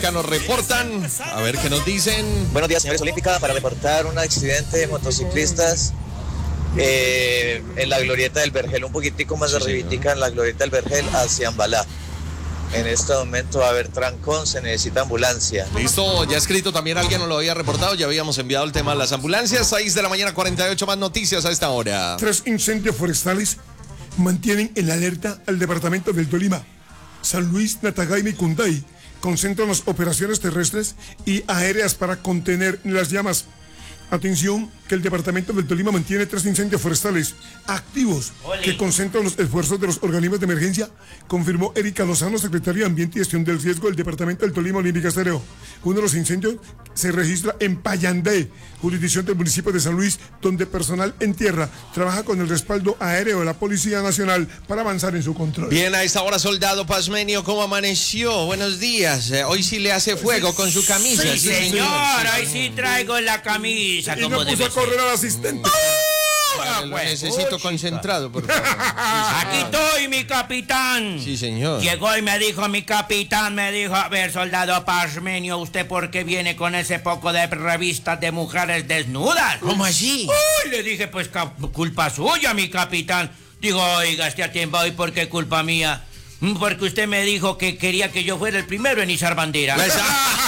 Acá nos reportan, a ver qué nos dicen. Buenos días, señores Olímpica, para reportar un accidente de motociclistas en la glorieta del Vergel, un poquitico más arribitica en la glorieta del Vergel hacia Ambalá. En este momento va a haber trancón, se necesita ambulancia. Listo, ya escrito, también alguien nos lo había reportado, ya habíamos enviado el tema de las ambulancias. 6 de la mañana, 48 más noticias a esta hora. 3 incendios forestales mantienen en alerta al departamento del Tolima. San Luis, Natagaima y Cunday concentran las operaciones terrestres y aéreas para contener las llamas. Atención, que el departamento del Tolima mantiene 3 incendios forestales activos que concentran los esfuerzos de los organismos de emergencia, confirmó Erika Lozano, secretaria de Ambiente y Gestión del Riesgo del departamento del Tolima Olímpica Estéreo. Uno de los incendios se registra en Payandé, jurisdicción del municipio de San Luis, donde personal en tierra trabaja con el respaldo aéreo de la Policía Nacional para avanzar en su control. Bien, a esta hora, soldado Pazmenio, ¿cómo amaneció? Buenos días. Hoy sí le hace fuego con su camisa. Sí, señor, hoy sí traigo la camisa. Y no puso a correr al asistente. Lo necesito concentrado, por favor. Aquí estoy, mi capitán. Sí, señor. Llegó y me dijo, mi capitán, a ver, soldado Pazmenio, ¿usted por qué viene con ese poco de revistas de mujeres desnudas? ¿Cómo así? Uy, le dije, pues culpa suya, mi capitán. Digo, oiga, este a tiempo, ¿y por qué culpa mía? Porque usted me dijo que quería que yo fuera el primero en izar bandera.